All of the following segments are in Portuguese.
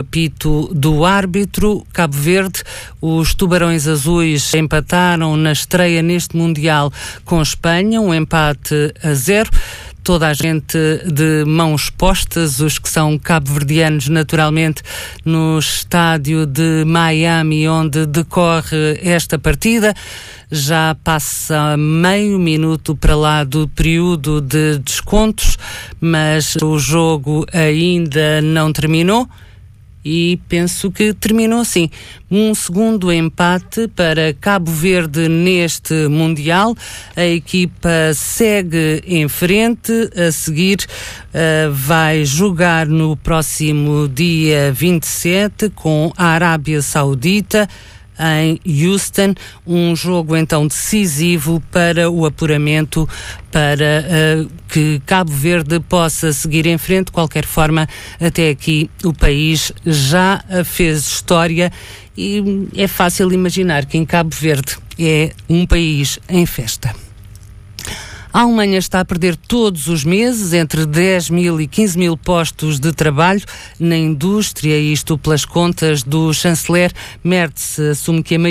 apito do árbitro. Cabo Verde, os Tubarões Azuis empataram na estreia neste Mundial com Espanha, um empate a 0. Toda a gente de mãos postas, os que são cabo-verdianos naturalmente, no estádio de Miami, onde decorre esta partida. Já passa meio minuto para lá do período de descontos, mas o jogo ainda não terminou. E penso que terminou assim. Um segundo empate para Cabo Verde neste Mundial. A equipa segue em frente. A seguir vai jogar no próximo dia 27 com a Arábia Saudita em Houston, um jogo então decisivo para o apuramento, para que Cabo Verde possa seguir em frente. De qualquer forma, até aqui o país já fez história e é fácil imaginar que em Cabo Verde é um país em festa. A Alemanha está a perder todos os meses entre 10 mil e 15 mil postos de trabalho na indústria, isto pelas contas do chanceler. Merz assume que a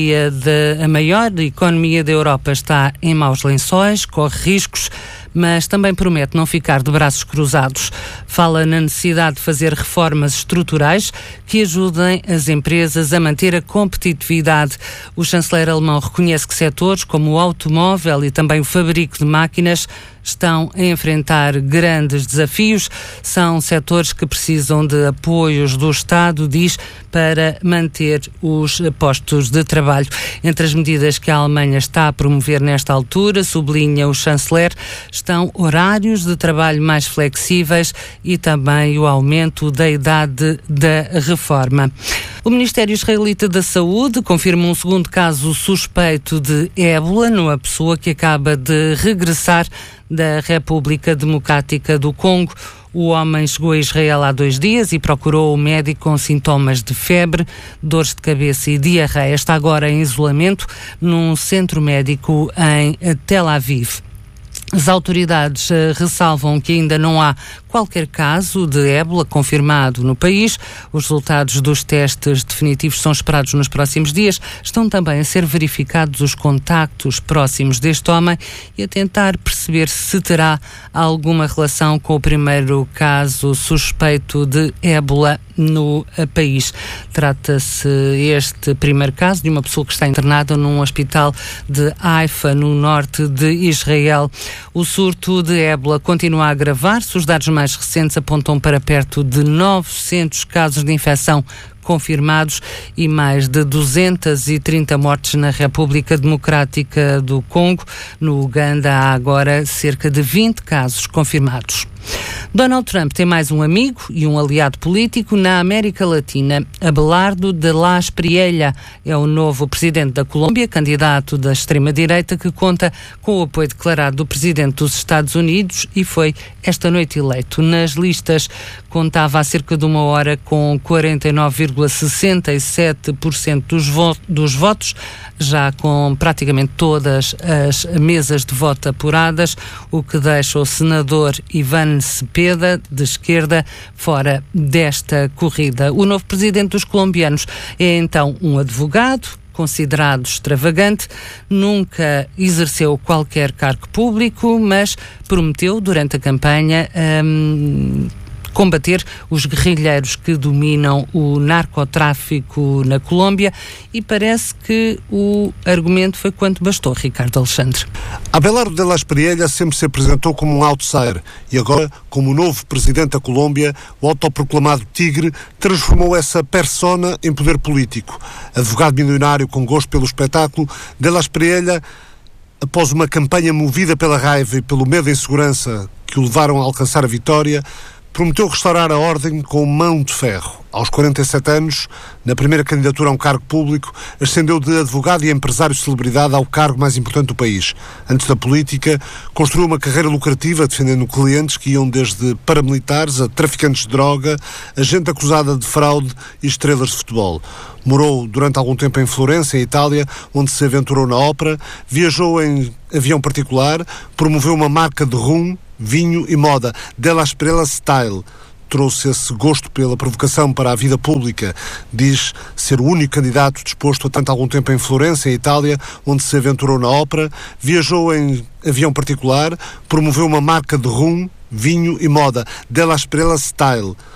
maior economia da Europa está em maus lençóis, corre riscos, mas também promete não ficar de braços cruzados. Fala na necessidade de fazer reformas estruturais que ajudem as empresas a manter a competitividade. O chanceler alemão reconhece que setores como o automóvel e também o fabrico de máquinas estão a enfrentar grandes desafios. São setores que precisam de apoios do Estado, diz, para manter os postos de trabalho. Entre as medidas que a Alemanha está a promover nesta altura, sublinha o chanceler, estão horários de trabalho mais flexíveis e também o aumento da idade da reforma. O Ministério Israelita da Saúde confirma um segundo caso suspeito de ébola numa pessoa que acaba de regressar da República Democrática do Congo. O homem chegou a Israel há 2 dias e procurou o médico com sintomas de febre, dores de cabeça e diarreia. Está agora em isolamento num centro médico em Tel Aviv. As autoridades ressalvam que ainda não há qualquer caso de ébola confirmado no país. Os resultados dos testes definitivos são esperados nos próximos dias. Estão também a ser verificados os contactos próximos deste homem e a tentar perceber se terá alguma relação com o primeiro caso suspeito de ébola no país. Trata-se este primeiro caso de uma pessoa que está internada num hospital de Haifa, no norte de Israel. O surto de ébola continua a agravar-se. Os dados mais recentes apontam para perto de 900 casos de infecção confirmados e mais de 230 mortes na República Democrática do Congo. No Uganda há agora cerca de 20 casos confirmados. Donald Trump tem mais um amigo e um aliado político na América Latina. Abelardo de la Espriella é o novo presidente da Colômbia, candidato da extrema-direita que conta com o apoio declarado do presidente dos Estados Unidos e foi esta noite eleito. Nas listas contava há cerca de uma hora com 49,67% dos votos, já com praticamente todas as mesas de voto apuradas, o que deixa o senador Ivan Cepeda, de esquerda, fora desta corrida. O novo presidente dos colombianos é então um advogado, considerado extravagante, nunca exerceu qualquer cargo público, mas prometeu durante a campanha combater os guerrilheiros que dominam o narcotráfico na Colômbia e parece que o argumento foi quanto bastou, Ricardo Alexandre. Abelardo de la Espriella sempre se apresentou como um outsider e agora, como o novo presidente da Colômbia, o autoproclamado tigre transformou essa persona em poder político. Advogado milionário com gosto pelo espetáculo, de la Espriella, após uma campanha movida pela raiva e pelo medo e insegurança que o levaram a alcançar a vitória, prometeu restaurar a ordem com mão de ferro. Aos 47 anos, na primeira candidatura a um cargo público, ascendeu de advogado e empresário celebridade ao cargo mais importante do país. Antes da política, construiu uma carreira lucrativa defendendo clientes que iam desde paramilitares a traficantes de droga, a gente acusada de fraude e estrelas de futebol. Morou durante algum tempo em Florença, em Itália, onde se aventurou na ópera, viajou em avião particular, promoveu uma marca de rum, vinho e moda, de la Espriella Style. trouxe esse gosto pela provocação para a vida pública. Diz ser o único candidato disposto a tanto algum tempo em Florença, em Itália, onde se aventurou na ópera, viajou em avião particular, promoveu uma marca de rum, vinho e moda, Della Sprella Style.